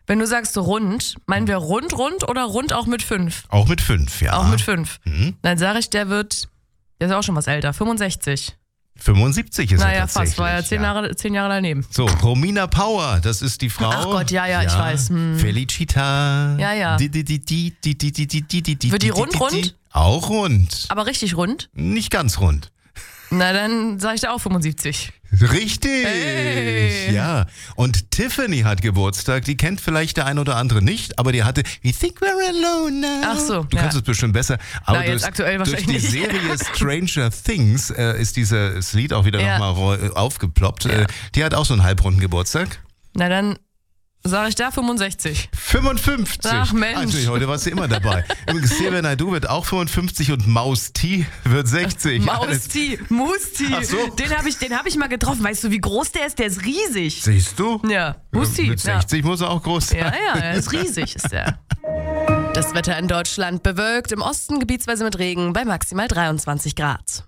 Wenn du sagst rund, meinen wir rund oder rund auch mit 5? Auch mit 5, ja. Auch mit 5. Dann sage ich, der ist auch schon was älter, 65. 75 ist er Naja, tatsächlich. fast, war ja 10 Jahre daneben. So, Romina Power, das ist die Frau. Ach Gott, ja, ich weiß. Felicita. Ja. Wird die rund? Auch rund. Aber richtig rund? Nicht ganz rund. Na, dann sage ich da auch 75. Richtig, Hey. ja. Und Tiffany hat Geburtstag, die kennt vielleicht der ein oder andere nicht, aber die hatte We Think We're Alone Now. Ach so, Du kannst es bestimmt besser. Aber jetzt aktuell durch wahrscheinlich die nicht. Serie Stranger Things ist dieses Lied auch wieder nochmal aufgeploppt. Ja. Die hat auch so einen halbrunden Geburtstag. Na, dann sage ich da 65. 55. Ach, Mensch. Also, heute warst du immer dabei. Übrigens, Xavier Naidoo wird auch 55 und Maus T wird 60. Musti. Ach so. Den hab ich mal getroffen. Weißt du, wie groß der ist? Der ist riesig. Siehst du? Ja, Musti. Mit 60 muss er auch groß sein. Ja, er ist riesig, ist der. Das Wetter in Deutschland bewölkt, im Osten gebietsweise mit Regen bei maximal 23 Grad.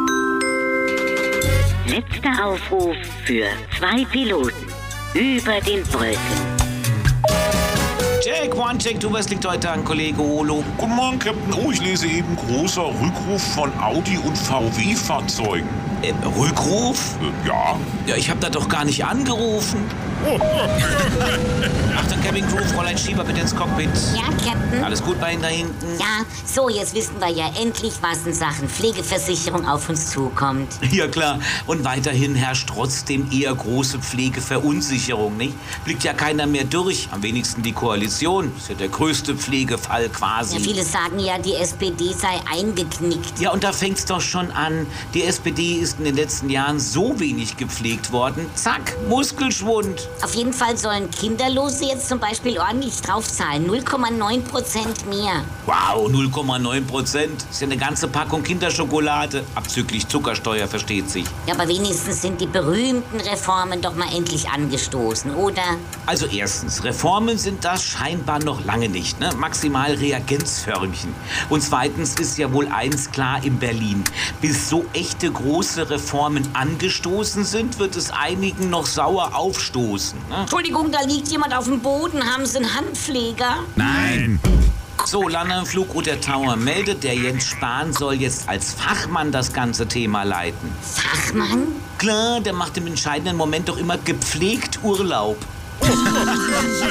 Letzter Aufruf für 2 Piloten über den Wolken. Check, one, check, du, was liegt heute an, Kollege Olo? Guten Morgen, Captain. Oh, ich lese eben großer Rückruf von Audi und VW-Fahrzeugen. Rückruf? Ja? Ja, ich hab da doch gar nicht angerufen. Achtung, Cabin Crew, Fräulein Schieber, bitte ins Cockpit. Ja, Captain? Alles gut bei Ihnen da hinten? Ja, so, jetzt wissen wir ja endlich, was in Sachen Pflegeversicherung auf uns zukommt. Ja, klar. Und weiterhin herrscht trotzdem eher große Pflegeverunsicherung, nicht? Blickt ja keiner mehr durch. Am wenigsten die Koalition. Ist ja der größte Pflegefall quasi. Ja, viele sagen ja, die SPD sei eingeknickt. Ja, und da fängt's doch schon an. Die SPD ist in den letzten Jahren so wenig gepflegt worden. Zack, Muskelschwund. Auf jeden Fall sollen Kinderlose jetzt zum Beispiel ordentlich draufzahlen. 0,9% mehr. Wow, 0,9%. Ist ja eine ganze Packung Kinderschokolade. Abzüglich Zuckersteuer, versteht sich. Ja, aber wenigstens sind die berühmten Reformen doch mal endlich angestoßen, oder? Also erstens, Reformen sind das scheinbar noch lange nicht, ne? Maximal Reagenzförmchen. Und zweitens ist ja wohl eins klar in Berlin. Bis so echte große Reformen angestoßen sind, wird es einigen noch sauer aufstoßen. Ne? Entschuldigung, da liegt jemand auf dem Boden. Haben Sie einen Handpfleger? Nein. So, Landung Flugroute Tower meldet, der Jens Spahn soll jetzt als Fachmann das ganze Thema leiten. Fachmann? Klar, der macht im entscheidenden Moment doch immer gepflegt Urlaub.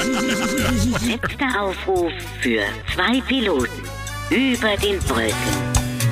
Letzter Aufruf für 2 Piloten über den Wolken.